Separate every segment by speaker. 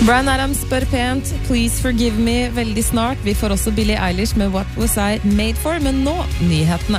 Speaker 1: Bryan Adams spør pent, Please Forgive Me, veldig snart. Vi får også Billie Eilish med What Was I Made For, men nå nyhetene.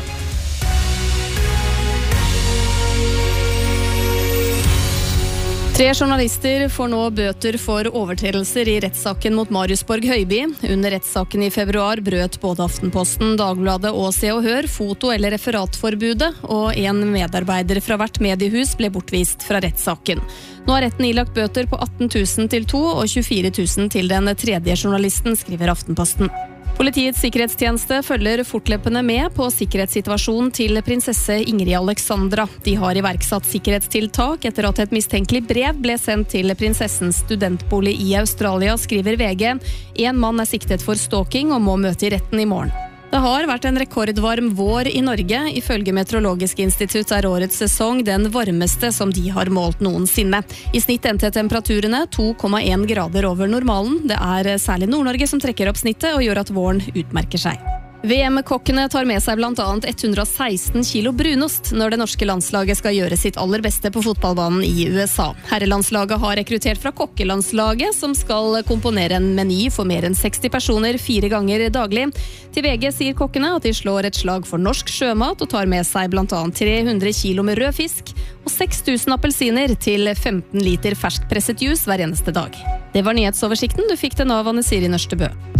Speaker 1: Tre journalister får nå bøter for overtredelser i rettssaken mot Mariusborg Høiby. Under rettssaken i februar brøt både Aftenposten, Dagbladet og Se og Hør foto- eller referatforbudet, og en medarbeider fra hvert mediehus ble bortvist fra rettssaken. Nå har retten ilagt bøter på 18 000 til 2 og 24 000 til den tredje journalisten, skriver Aftenposten. Politiets sikkerhetstjeneste følger fortløpende med på sikkerhetssituasjonen til prinsesse Ingrid Alexandra. De har iverksatt sikkerhetstiltak etter at et mistenkelig brev ble sendt til prinsessens studentbolig i Australia, skriver VG. En mann er siktet for stalking og må møte i retten i morgen. Det har vært en rekordvarm vår i Norge. Ifølge Meteorologisk institutt er årets sesong den varmeste som de har målt noensinne. I snitt endte temperaturene 2,1 grader over normalen. Det er særlig Nord-Norge som trekker opp snittet og gjør at våren utmerker seg. VM-kokkene tar med seg blant annet 116 kilo brunost når det norske landslaget skal gjøre sitt aller beste på fotballbanen i USA. Herrelandslaget har rekruttert fra kokkelandslaget, som skal komponere en meny for mer enn 60 personer 4 ganger daglig. Til VG sier kokkene at de slår et slag for norsk sjømat og tar med seg blant annet 300 kilo med rød fisk og 6000 appelsiner til 15 liter ferskpresset juice hver eneste dag. Det var nyhetsoversikten. Du fikk den av Anne Siri Nørstebø.